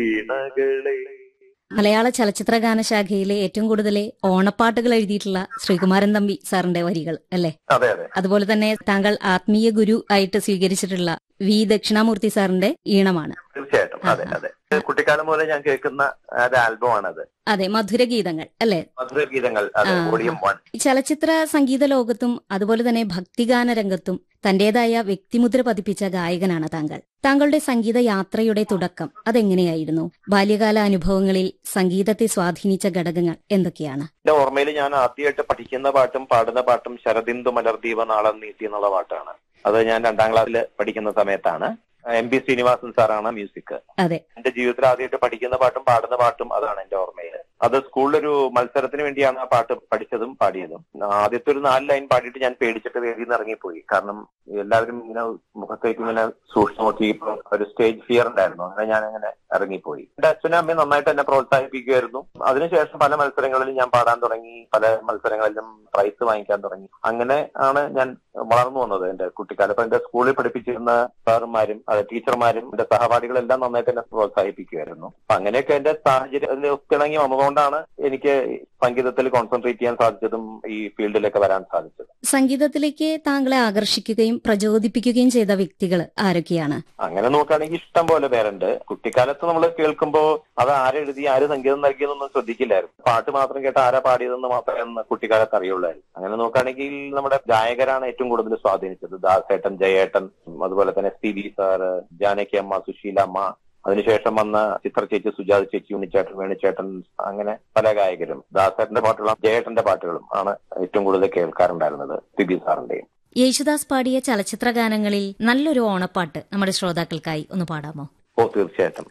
വീണകളെ. മലയാള ചലച്ചിത്ര ഗാനശാഖയിലെ ഏറ്റവും കൂടുതൽ ഓണപ്പാട്ടുകൾ എഴുതിയിട്ടുള്ള ശ്രീകുമാരൻ തമ്പി സാറിന്റെ വരികൾ അല്ലേ? അതെ അതെ. അതുപോലെ തന്നെ താങ്കൾ ആത്മീയ ഗുരു ആയിട്ട് സ്വീകരിച്ചിട്ടുള്ള വി ദക്ഷിണാമൂർത്തി സാറിന്റെ ഈണമാണ്. തീർച്ചയായിട്ടും. അതെ അതെ. കുട്ടിക്കാലം മുതലേ ഞാൻ കേൾക്കുന്ന ഒരു ആൽബമാണത്. അതെ, മധുരഗീതങ്ങൾ അല്ലെ? മധുരഗീതങ്ങൾ. അതെ, വോളിയം 1. ചലച്ചിത്ര സംഗീത ലോകത്തും അതുപോലെ തന്നെ ഭക്തിഗാന രംഗത്തും തന്റേതായ വ്യക്തിമുദ്ര പതിപ്പിച്ച ഗായകനാണ് താങ്കൾ. താങ്കളുടെ സംഗീത യാത്രയുടെ തുടക്കം അതെങ്ങനെയായിരുന്നു? ബാല്യകാല അനുഭവങ്ങളിൽ സംഗീതത്തെ സ്വാധീനിച്ച ഘടകങ്ങൾ എന്തൊക്കെയാണ്? എന്റെ ഓർമ്മയിൽ ഞാൻ ആദ്യമായിട്ട് പഠിക്കുന്ന പാട്ടും പാടുന്ന പാട്ടും ശരദിന്ദു മലർദീപ നാളം നീട്ടി എന്നുള്ള പാട്ടാണ്. അത് ഞാൻ 2ാം ക്ലാസ്സിൽ പഠിക്കുന്ന സമയത്താണ്. എം.പി. ശ്രീനിവാസൻ സാറാണ് മ്യൂസിക്. അതെ. എന്റെ ജീവിതത്തിൽ ആദ്യമായിട്ട് പഠിക്കുന്ന പാട്ടും പാടുന്ന പാട്ടും അതാണ് എന്റെ ഓർമ്മയിൽ. അത് സ്കൂളിലൊരു മത്സരത്തിന് വേണ്ടിയാണ് ആ പാട്ട് പഠിച്ചതും പാടിയതും. ആദ്യത്തെ ഒരു 4 ലൈൻ പാടിയിട്ട് ഞാൻ പേടിച്ചിട്ട് വേദിയിൽ നിന്ന് ഇറങ്ങിപ്പോയി. കാരണം എല്ലാവരും ഇങ്ങനെ മുഖത്തേക്ക് ഇങ്ങനെ സൂക്ഷിച്ചു നോക്കി. ഇപ്പൊ ഒരു സ്റ്റേജ് ഫിയർ ഉണ്ടായിരുന്നു. അങ്ങനെ ഞാൻ അങ്ങനെ ഇറങ്ങിപ്പോയി. എന്റെ അച്ഛനും അമ്മയും നന്നായിട്ട് എന്നെ പ്രോത്സാഹിപ്പിക്കുമായിരുന്നു. അതിനുശേഷം പല മത്സരങ്ങളിലും ഞാൻ പാടാൻ തുടങ്ങി. പല മത്സരങ്ങളിലും പ്രൈസ് വാങ്ങിക്കാൻ തുടങ്ങി. അങ്ങനെ ആണ് ഞാൻ വളർന്നു വന്നത് എന്റെ കുട്ടിക്കാലം. അപ്പൊ എന്റെ സ്കൂളിൽ പഠിപ്പിച്ചിരുന്ന സാറുമാരും ടീച്ചർമാരും എന്റെ സഹപാഠികളെല്ലാം നന്നായിട്ട് എന്നെ പ്രോത്സാഹിപ്പിക്കുമായിരുന്നു. അപ്പൊ അങ്ങനെയൊക്കെ എന്റെ സാഹചര്യം ഒത്തിണങ്ങി വന്നതുകൊണ്ടാണ് എനിക്ക് സംഗീതത്തിൽ കോൺസെൻട്രേറ്റ് ചെയ്യാൻ സാധിച്ചതും ഈ ഫീൽഡിലേക്ക് വരാൻ സാധിച്ചത്. സംഗീതത്തിലേക്ക് താങ്കളെ ആകർഷിക്കുകയും പ്രചോദിപ്പിക്കുകയും ചെയ്ത വ്യക്തികൾ ആരൊക്കെയാണ്? അങ്ങനെ നോക്കുകയാണെങ്കിൽ ഇഷ്ടം പോലെ പേരുണ്ട്. കുട്ടിക്കാലത്ത് നമ്മൾ കേൾക്കുമ്പോൾ അത് ആരെഴുതി ആര് സംഗീതം നൽകിയതൊന്നും ശ്രദ്ധിക്കില്ലായിരുന്നു. പാട്ട് മാത്രം കേട്ട് ആരാ പാടിയതെന്ന് മാത്രമേ കുട്ടിക്കാലത്ത് അറിയുള്ളായിരുന്നു. അങ്ങനെ നോക്കുകയാണെങ്കിൽ നമ്മുടെ ഗായകരാണ് ഏറ്റവും കൂടുതൽ സ്വാധീനിച്ചത്. ദാസേട്ടൻ, ജയേട്ടൻ, അതുപോലെ തന്നെ SPB സാറ്, ജാനകി അമ്മ, സുശീല അമ്മ, അതിനുശേഷം വന്ന ചിത്ര ചേച്ചി, സുജാത ചേച്ചി, ഉണ്ണിച്ചേട്ടൻ, വേണുചേട്ടൻ, അങ്ങനെ പല ഗായകരും. ദാസേട്ടന്റെ പാട്ടുകളും ജയേട്ടന്റെ പാട്ടുകളും ആണ് ഏറ്റവും കൂടുതൽ കേൾക്കാറുണ്ടായിരുന്നത്. SPB സാറിന്റെയും. യേശുദാസ് പാടിയ ചലച്ചിത്ര ഗാനങ്ങളിൽ നല്ലൊരു ഓണപ്പാട്ട് നമ്മുടെ ശ്രോതാക്കൾക്കായി ഒന്ന് പാടാമോ? ഓ, തീർച്ചയായിട്ടും.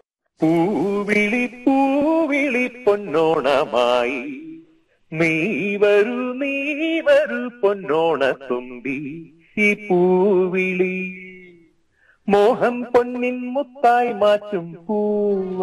പൂവിളി പൂവിളി പൊന്നോണമായി നീ വരൂ പൊന്നോണ തുമ്പി, ഈ പൂവിളി മോഹം പൊന്നിൻ മുത്തായി മാറ്റും പൂ